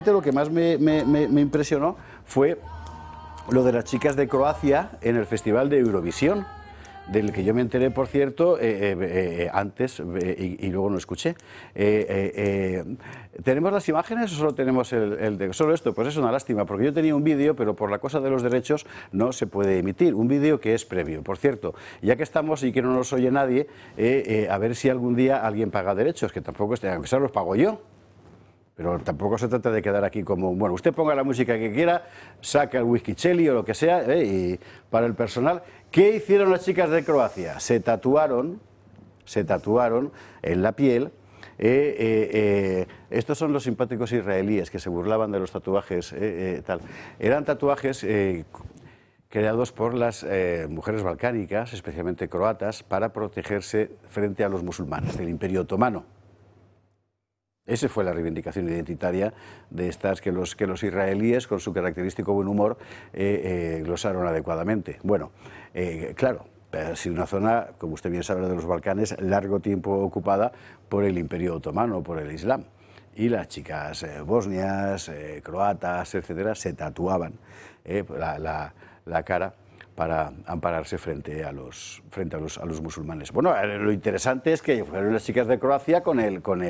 Lo que más me impresionó fue lo de las chicas de Croacia en el Festival de Eurovisión, del que yo me enteré, por cierto, antes y luego no escuché. ¿Tenemos las imágenes o solo tenemos solo esto? Pues es una lástima, porque yo tenía un vídeo, pero por la cosa de los derechos no se puede emitir. Un vídeo que es previo. Por cierto, ya que estamos y que no nos oye nadie, a ver si algún día alguien paga derechos, que tampoco, aunque sea los pago yo. Pero tampoco se trata de quedar aquí como, bueno, usted ponga la música que quiera, saca el whisky cheli o lo que sea, y para el personal. ¿Qué hicieron las chicas de Croacia? Se tatuaron en la piel. Estos son los simpáticos israelíes que se burlaban de los tatuajes, tal. Eran tatuajes creados por las mujeres balcánicas, especialmente croatas, para protegerse frente a los musulmanes del Imperio Otomano. Esa fue la reivindicación identitaria de estas que los israelíes, con su característico buen humor, glosaron adecuadamente. Bueno, claro, ha sido una zona, como usted bien sabe, de los Balcanes, largo tiempo ocupada por el Imperio Otomano, por el Islam. Y las chicas bosnias, croatas, etcétera, se tatuaban la cara para ampararse frente a los musulmanes. Bueno, lo interesante es que fueron las chicas de Croacia con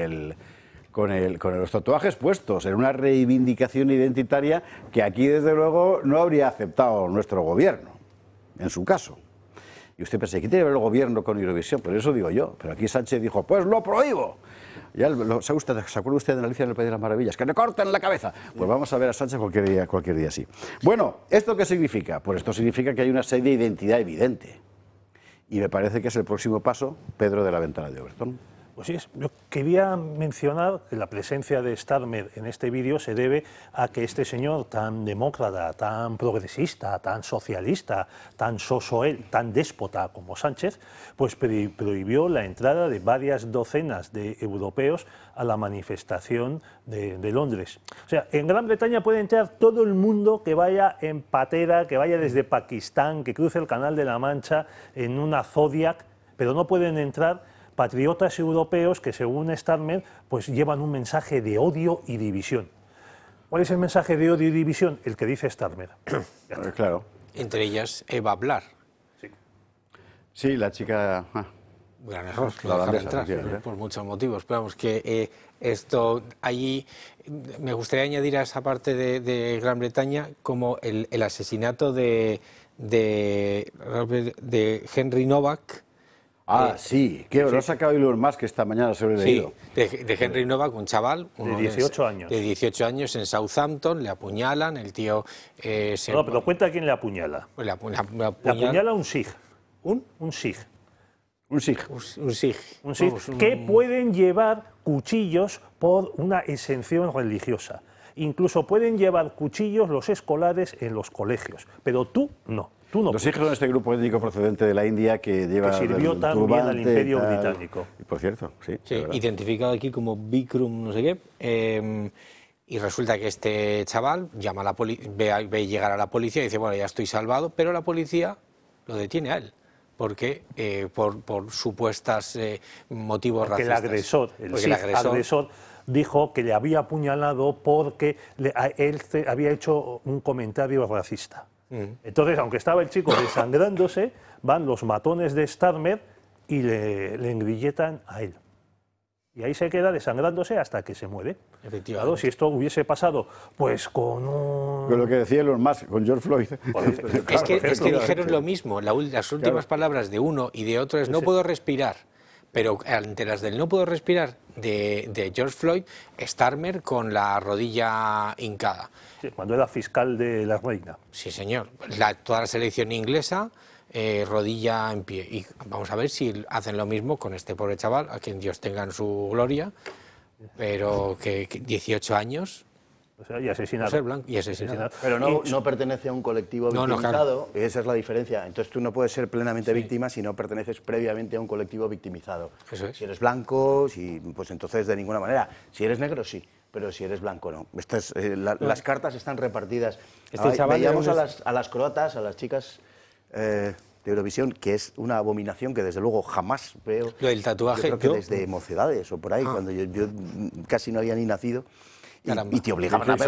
los tatuajes puestos, en una reivindicación identitaria que aquí, desde luego, no habría aceptado nuestro gobierno, en su caso. Y usted piensa, ¿qué tiene que ver el gobierno con Eurovisión? Por eso digo yo, pero aquí Sánchez dijo, pues lo prohíbo. Ya ¿se acuerda usted de Alicia en el País de las Maravillas? ¡Que le corten la cabeza! Pues vamos a ver a Sánchez cualquier día así. Bueno, ¿esto qué significa? Pues esto significa que hay una serie de identidad evidente. Y me parece que es el próximo paso, Pedro, de la ventana de Overton. Pues sí, yo quería mencionar que la presencia de Starmer en este vídeo se debe a que este señor tan demócrata, tan progresista, tan socialista, tan sosoel, tan déspota como Sánchez, pues prohibió la entrada de varias docenas de europeos a la manifestación de Londres. O sea, en Gran Bretaña puede entrar todo el mundo que vaya en patera, que vaya desde Pakistán, que cruce el Canal de la Mancha en una Zodiac, pero no pueden entrar patriotas europeos que, según Starmer, pues llevan un mensaje de odio y división. ¿Cuál es el mensaje de odio y división? El que dice Starmer. Claro. Entre ellas Eva Blar. Sí, la chica... Gran error, lo dejan entrar, por muchos motivos. Pero vamos, que esto allí, me gustaría añadir a esa parte de Gran Bretaña como el asesinato de Henry Novak. Sí, que lo ha sacado Elon Musk esta mañana, se lo he leído. De Henry Novak, un chaval de 18 años. De 18 años en Southampton, le apuñalan, el tío... No, pero cuenta quién le apuñala. Le apuñala un Sikh. Un Sikh. Un Sikh. Un Sikh que pueden llevar cuchillos por una exención religiosa. Incluso pueden llevar cuchillos los escolares en los colegios, pero tú no. Los hijos de este grupo étnico procedente de la India que lleva... Que sirvió también al Imperio Británico. Y por cierto, sí. Identificado aquí como Bikram, no sé qué. Y resulta que este chaval llama a la ve llegar a la policía y dice, bueno, ya estoy salvado, pero la policía lo detiene a él. Porque por supuestos motivos racistas. El agresor dijo que le había apuñalado porque él había hecho un comentario racista. Entonces, aunque estaba el chico desangrándose, van los matones de Starmer y le engrilletan a él. Y ahí se queda desangrándose hasta que se muere. Efectivamente. Claro, si esto hubiese pasado, pues con lo que decía Elon Musk, con George Floyd. Es que dijeron lo mismo. Las últimas palabras de uno y de otro es no puedo respirar. Pero ante las del no puedo respirar de George Floyd, Starmer con la rodilla hincada. Sí, cuando era fiscal de la reina. Sí, señor. Toda la selección inglesa, rodilla en pie. Y vamos a ver si hacen lo mismo con este pobre chaval, a quien Dios tenga en su gloria, pero que 18 años... O sea, y asesinado. Y asesinado. Pero no pertenece a un colectivo victimizado, claro. Esa es la diferencia. Entonces tú no puedes ser plenamente víctima si no perteneces previamente a un colectivo victimizado. Eso es. Si eres blanco, pues entonces de ninguna manera. Si eres negro, sí, pero si eres blanco, no. Las cartas están repartidas. Veíamos a las croatas, a las chicas de Eurovisión, que es una abominación que desde luego jamás veo. Lo del tatuaje. Yo creo que desde mocedades o por ahí, cuando yo casi no había ni nacido. Y te obligaban a ver